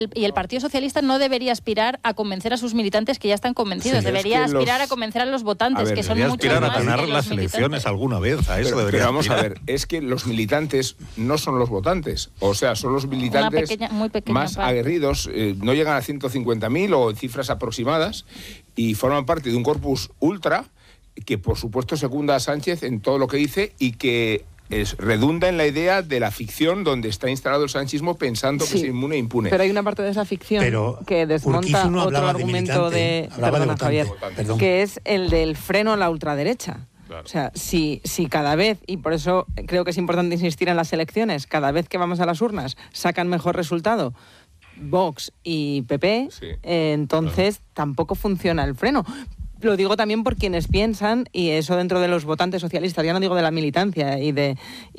Y el Partido Socialista no debería aspirar a convencer a sus militantes que ya están convencidos, Sí, debería aspirar a convencer a los votantes, que son muchos aspirar más a ganar que las los elecciones militantes. alguna vez, a eso debería pero vamos aspirar. a ver, es que los militantes no son los votantes, o sea, son los militantes muy pequeña más parte. aguerridos, no llegan a 150.000 o en cifras aproximadas, y forman parte de un corpus ultra que por supuesto secunda a Sánchez en todo lo que dice y que redunda en la idea de la ficción donde está instalado el sanchismo pensando que es inmune e impune. Pero hay una parte de esa ficción que desmonta otro argumento perdona, Javier, que es el del freno a la ultraderecha. Claro. O sea, si cada vez, y por eso creo que es importante insistir en las elecciones, cada vez que vamos a las urnas sacan mejor resultado Vox y PP, entonces tampoco funciona el freno. Lo digo también por quienes piensan, y eso dentro de los votantes socialistas, ya no digo de la militancia y de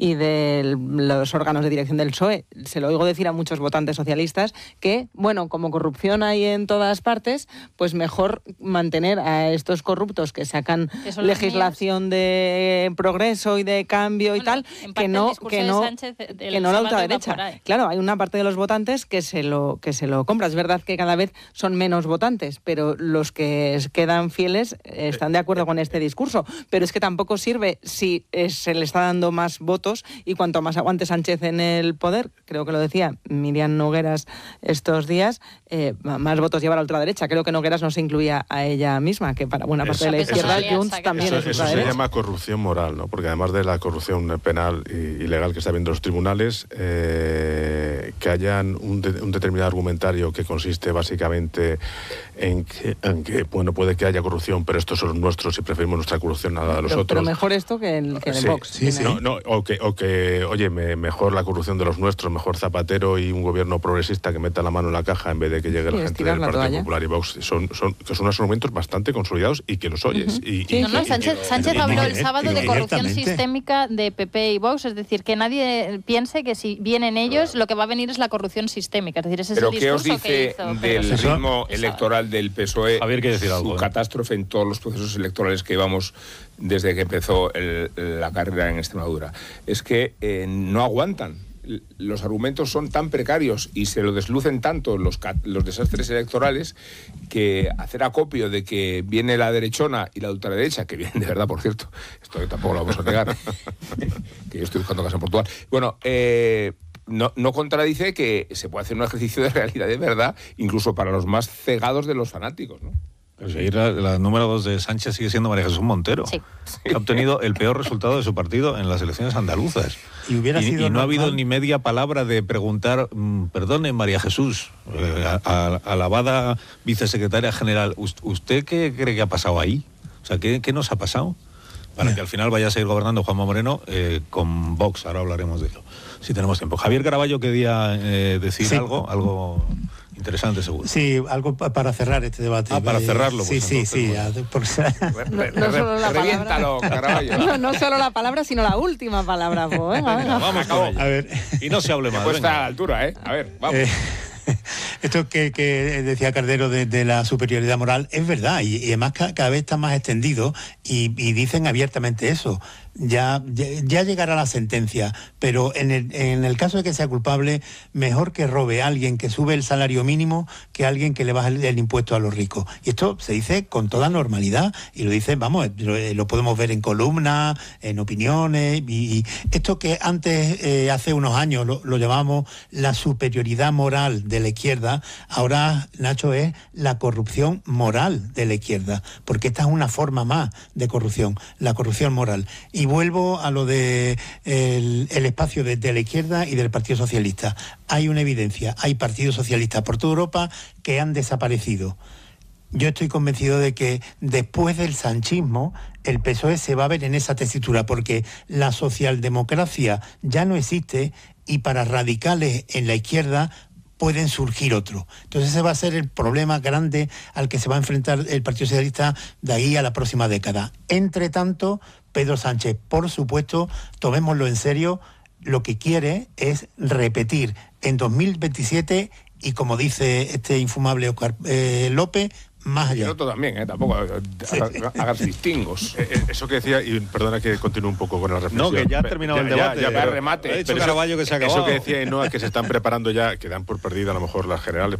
los órganos de dirección del PSOE, se lo oigo decir a muchos votantes socialistas que, bueno, como corrupción hay en todas partes, pues mejor mantener a estos corruptos que sacan legislación de progreso y de cambio y tal, que no la ultraderecha. Claro, hay una parte de los votantes que se lo compra. Es verdad que cada vez son menos votantes, pero los que quedan fieles están de acuerdo con este discurso, pero es que tampoco sirve si se le está dando más votos y cuanto más aguante Sánchez en el poder, creo que lo decía Miriam Nogueras estos días, más votos lleva la ultraderecha. Creo que Nogueras no se incluía a ella misma, que para buena parte de la izquierda Junts también es ultraderecha. Eso se llama corrupción moral, ¿no? Porque además de la corrupción penal y legal que está viendo los tribunales, que hayan un determinado argumentario que consiste básicamente en que bueno, puede que haya corrupción, pero estos son los nuestros y preferimos nuestra corrupción a la de los otros. Pero mejor esto que el Vox. Oye, mejor la corrupción de los nuestros, mejor Zapatero y un gobierno progresista que meta la mano en la caja en vez de que llegue la gente del Partido Popular y Vox. Son unos argumentos bastante consolidados y que los oyes. Sánchez habló el sábado de corrupción sistémica de PP y Vox, es decir, que nadie piense que si vienen ellos, lo que va a venir es la corrupción sistémica. Es decir, ese es el discurso que hizo. ¿Pero qué os dice del ritmo electoral del PSOE, Javier quiere decir algo, su catástrofe en todos los procesos electorales que llevamos desde que empezó la carrera en Extremadura? Es que no aguantan. Los argumentos son tan precarios y se lo deslucen tanto los desastres electorales que hacer acopio de que viene la derechona y la ultraderecha, que viene de verdad, por cierto, esto tampoco lo vamos a negar, que yo estoy buscando casa en Portugal, bueno, no contradice que se puede hacer un ejercicio de realidad de verdad, incluso para los más cegados de los fanáticos, ¿no? Pues ahí la número 2 de Sánchez sigue siendo María Jesús Montero, que ha obtenido el peor resultado de su partido en las elecciones andaluzas. Y no ha habido ni media palabra de preguntar, perdone María Jesús, alabada vicesecretaria general, ¿usted qué cree que ha pasado ahí? O sea, ¿qué nos ha pasado? Para que al final vaya a seguir gobernando Juanma Moreno con Vox. Ahora hablaremos de ello, si tenemos tiempo. Javier Caraballo quería decir algo interesante, seguro. Sí, algo para cerrar este debate. Para cerrarlo. Sí. No solo la Reviéntalo, palabra. No solo la palabra, sino la última palabra. Venga. Vamos con ella. A ver. Y no se hable más. Pues está a la altura, ¿eh? A ver, vamos. Esto que decía Cardero de la superioridad moral es verdad y además cada vez está más extendido y dicen abiertamente eso. Ya llegará la sentencia, pero en el caso de que sea culpable, mejor que robe a alguien que sube el salario mínimo que a alguien que le baja el impuesto a los ricos. Y esto se dice con toda normalidad y lo dicen, vamos, lo podemos ver en columnas, en opiniones, y esto que antes, hace unos años, lo llamamos la superioridad moral de la izquierda, ahora, Nacho, es la corrupción moral de la izquierda, porque esta es una forma más de corrupción, la corrupción moral. Y vuelvo a lo de el espacio de la izquierda y del Partido Socialista. Hay una evidencia, hay partidos socialistas por toda Europa que han desaparecido. Yo estoy convencido de que después del sanchismo el PSOE se va a ver en esa tesitura, porque la socialdemocracia ya no existe y para radicales en la izquierda pueden surgir otros. Entonces ese va a ser el problema grande al que se va a enfrentar el Partido Socialista de ahí a la próxima década. Entre tanto, Pedro Sánchez, por supuesto, tomémoslo en serio, lo que quiere es repetir en 2027 y, como dice este infumable Óscar López, más allá. Y el otro también, tampoco hagas distingos. Eso que decía, y perdona que continúe un poco con la reflexión. No, que ya ha terminado el debate. Ya remate. Pero Caraballo que se ha acabado. Eso que decía, no, que se están preparando ya, que dan por perdida a lo mejor las generales,